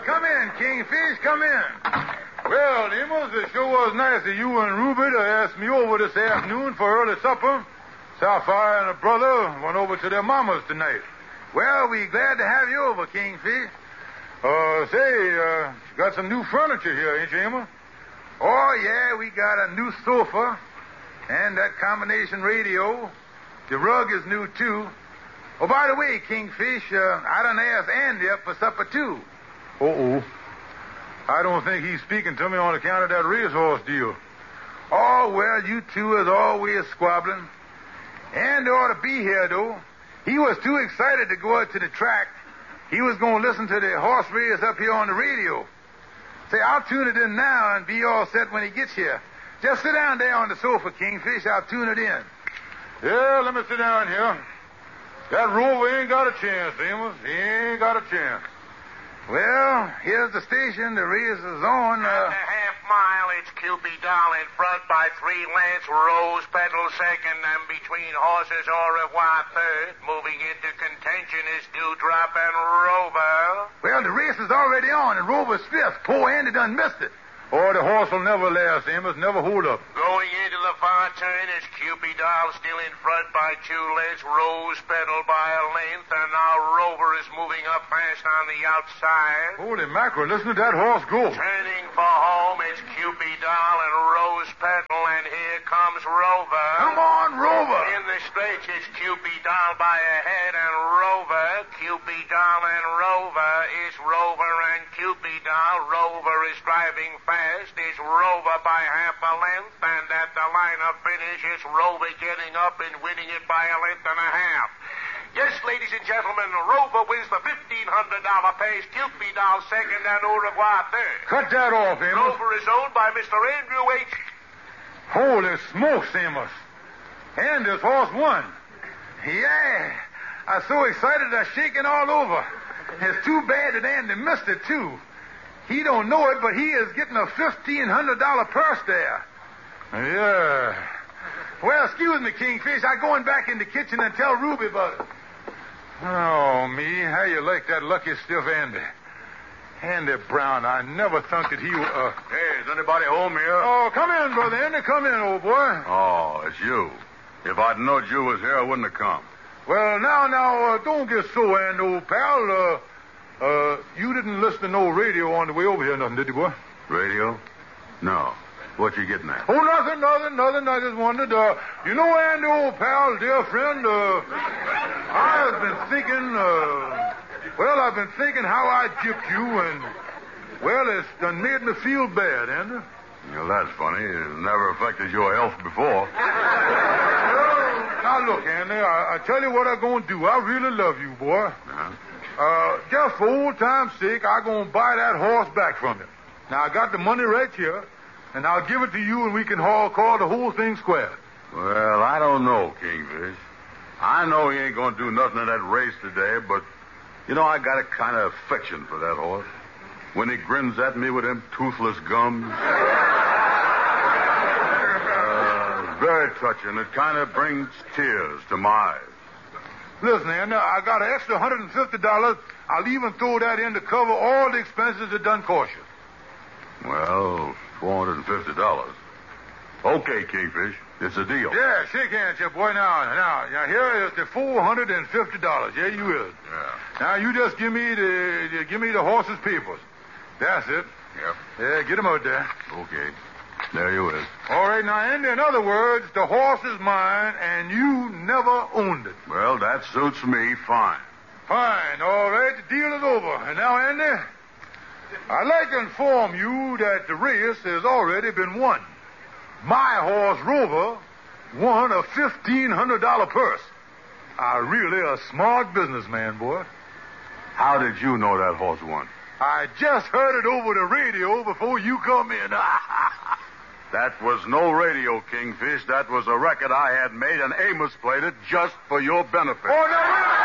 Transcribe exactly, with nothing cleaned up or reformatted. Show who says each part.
Speaker 1: come in, Kingfish, come in. Well, Amos, it sure was nice of you and Ruby to ask me over this afternoon for early supper. Sapphire and her brother went over to their mama's tonight. Well, we glad to have you over, Kingfish. Uh, say, uh, you got some new furniture here, ain't you, Amos? Oh, yeah, we got a new sofa and that combination radio. The rug is new, too. Oh, by the way, Kingfish, uh, I done asked Andy up for supper, too. Uh-oh. I don't think he's speaking to me on account of that racehorse deal. Oh, well, you two is always squabbling. Andy ought to be here, though. He was too excited to go out to the track. He was going to listen to the horse race up here on the radio. Say, I'll tune it in now and be all set when he gets here. Just sit down there on the sofa, Kingfish. I'll tune it in. Yeah, let me sit down here. That Rover ain't got a chance, Amos. He ain't got a chance. Well, here's the station. The race is on. Uh...
Speaker 2: At the half mile, it's Cupid Doll in front by three lengths. Rose Petal second, and between horses, Au Revoir third. Moving into contention is Dewdrop and Rover.
Speaker 1: Well, the race is already on, and Rover's fifth. Poor Andy done missed it. Oh, the horse will never last, Amos. Never hold up.
Speaker 2: Going into the far turn is Cupid Doll still in front by two lengths. Rose Petal by a length, and now Rover is moving up fast on the outside.
Speaker 1: Holy mackerel, listen to that horse go.
Speaker 2: Turning for home is Cupid Doll and Rose Petal, and here comes Rover.
Speaker 1: Come on, Rover.
Speaker 2: In the stretch is Cupid Doll by a head and Rover. Cupid Doll and Rover is Rover and Cupid Doll. Rover is driving fast. Is Rover by half a length, and at the line of finish is Rover getting up and winning it by a length and a half. Yes, ladies and gentlemen, Rover wins the fifteen hundred dollars pace, Cupid Doll second, and Au Revoir third.
Speaker 1: Cut that off, Amos.
Speaker 2: Rover is owned by Mister Andrew H.
Speaker 1: Holy smokes, Amos. And this horse won. Yeah. I'm so excited I'm shaking all over. It's too bad that Andy missed it, too. He don't know it, but he is getting a fifteen hundred dollars purse there. Yeah. Well, excuse me, Kingfish. I'm going back in the kitchen and tell Ruby about it. Oh, me. How you like that lucky stiff Andy? Andy Brown, I never thought that he would... Uh...
Speaker 3: Hey, is anybody home here?
Speaker 1: Oh, come in, brother Andy. Come in, old boy.
Speaker 3: Oh, it's you. If I'd known you was here, I wouldn't have come.
Speaker 1: Well, now, now, uh, don't get so, Andy, old pal. Uh... Uh, you didn't listen to no radio on the way over here, nothing, did you, boy?
Speaker 3: Radio? No. What you getting at?
Speaker 1: Oh, nothing, nothing, nothing. I just wondered. Uh, you know, Andy, old pal, dear friend, uh, I've been thinking, uh, well, I've been thinking how I gypped you, and, well, it's done made me feel bad, Andy.
Speaker 3: Well, that's funny. It never affected your health before.
Speaker 1: Well, now, look, Andy, I, I tell you what I'm going to do. I really love you, boy.
Speaker 3: Uh-huh.
Speaker 1: Uh, just for old time's sake, I'm going to buy that horse back from you. Now, I got the money right here, and I'll give it to you, and we can haul, call the whole thing square.
Speaker 3: Well, I don't know, Kingfish. I know he ain't going to do nothing in that race today, but, you know, I got a kind of affection for that horse. When he grins at me with them toothless gums. uh, very touching. It kind of brings tears to my eyes.
Speaker 1: Listen, Andy, I got an extra one hundred fifty dollars. I'll even throw that in to cover all the expenses that done cost you.
Speaker 3: Well, four hundred fifty dollars. Okay, Kingfish. It's a deal.
Speaker 1: Yeah, shake hands here, boy. Now, now, now here is the four hundred fifty dollars. Yeah, you is.
Speaker 3: Yeah.
Speaker 1: Now, you just give me the give me the horse's papers. That's it.
Speaker 3: Yep.
Speaker 1: Yeah, get him out there.
Speaker 3: Okay. There you is.
Speaker 1: All right, now, Andy, in other words, the horse is mine, and you never owned it.
Speaker 3: Well, that suits me fine.
Speaker 1: Fine. All right, the deal is over. And now, Andy, I'd like to inform you that the race has already been won. My horse, Rover, won a fifteen hundred dollars purse. I'm really a smart businessman, boy.
Speaker 3: How did you know that horse won?
Speaker 1: I just heard it over the radio before you come in.
Speaker 3: That was no radio, Kingfish. That was a record I had made, and Amos played it just for your benefit.
Speaker 1: Oh, no,